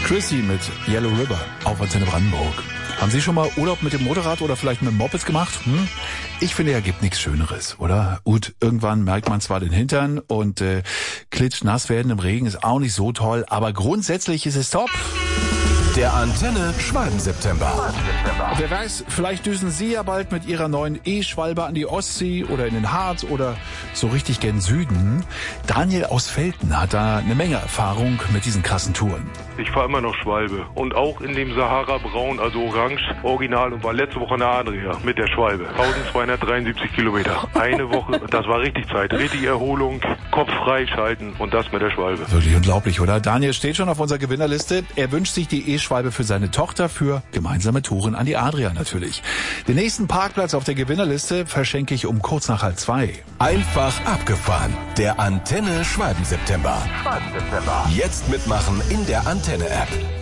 Chrissy mit Yellow River auf Antenne Brandenburg. Haben Sie schon mal Urlaub mit dem Motorrad oder vielleicht mit dem Moped gemacht? Ich finde, ja, gibt nichts Schöneres, oder? Gut, irgendwann merkt man zwar den Hintern und klitschnass werden im Regen ist auch nicht so toll, aber grundsätzlich ist es top. Der Antenne Schwalben-September. Wer weiß, vielleicht düsen Sie ja bald mit Ihrer neuen E-Schwalbe an die Ostsee oder in den Harz oder so richtig gen Süden. Daniel aus Velten hat da eine Menge Erfahrung mit diesen krassen Touren. Ich fahre immer noch Schwalbe und auch in dem Sahara-Braun, also Orange, Original, und war letzte Woche in der Adria mit der Schwalbe. 1273 Kilometer. Eine Woche, das war richtig Zeit, richtig Erholung, Kopf freischalten und das mit der Schwalbe. Wirklich unglaublich, oder? Daniel steht schon auf unserer Gewinnerliste. Er wünscht sich die E-Schwalbe für seine Tochter, für gemeinsame Touren an die Adria natürlich. Den nächsten Parkplatz auf der Gewinnerliste verschenke ich um kurz nach 1:30. Einfach abgefahren. Der Antenne Schwalben-September. Jetzt mitmachen in der Antenne-App.